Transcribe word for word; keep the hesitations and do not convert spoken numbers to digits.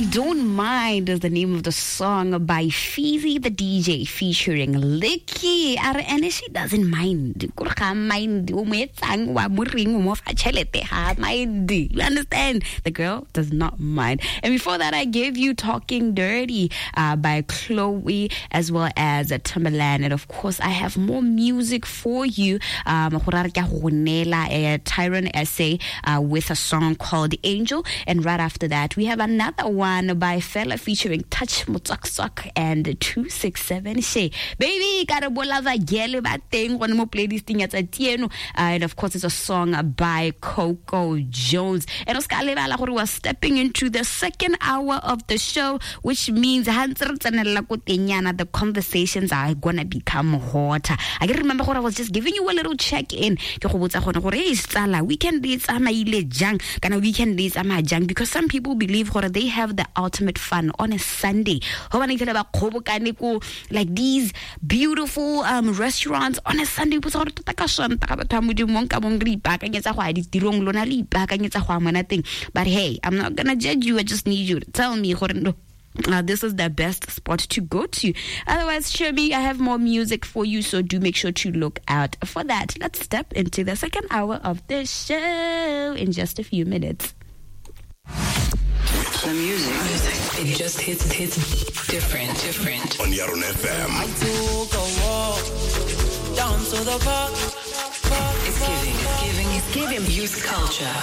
Don't Mind is the name of the song by Feezy the D J featuring Licky. And she doesn't mind. You understand? The girl does not mind. And before that, I gave you Talking Dirty uh, by Chloe as well as uh, Timbaland. And of course, I have more music for you. Um, a Tyrant essay uh, with a song called Angel. And right after that, we have another one by Fela featuring Touch Motsaksak and two six seven Shay. Baby, gotta bola va gele ba teng one more playlist thing at Tieno. And of course, it's a song by Coco Jones. And Oscar Lebala was stepping into the second hour of the show, which means the conversations are gonna become hotter. I can remember what I was just giving you a little check-in. Weekend days are my jang, kana weekend days are my jang, because some people believe that they have the ultimate fun on a Sunday. Like these beautiful um restaurants on a Sunday. But hey, I'm not gonna judge you. I just need you to tell me Uh, this is the best spot to go to. Otherwise, Sherby, I have more music for you, so do make sure to look out for that. Let's step into the second hour of the show in just a few minutes. The music, music, it just hits, hits different, different. On Yaron F M. I took a walk down to the park. It's giving, it's giving, it's giving youth culture.